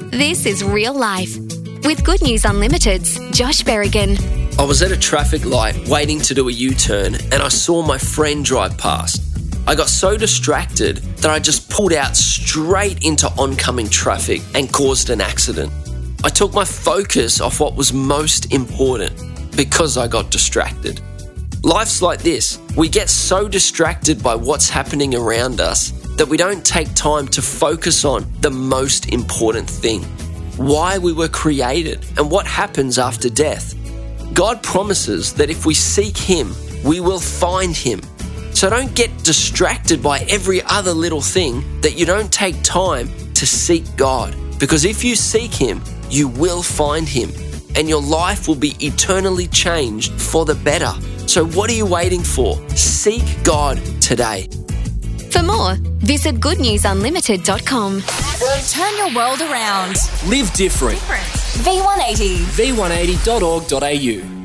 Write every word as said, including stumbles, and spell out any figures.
This is Real Life with Good News Unlimited's Josh Berrigan. I was at a traffic light waiting to do a U-turn and I saw my friend drive past. I got so distracted that I just pulled out straight into oncoming traffic and caused an accident. I took my focus off what was most important because I got distracted. Life's like this. We get so distracted by what's happening around us that we don't take time to focus on the most important thing, why we were created and what happens after death. God promises that if we seek Him, we will find Him. So don't get distracted by every other little thing that you don't take time to seek God. Because if you seek Him, you will find Him and your life will be eternally changed for the better. So what are you waiting for? Seek God today. For more, visit good news unlimited dot com. Turn your world around. Live different. V one eighty. v one eighty dot org dot a u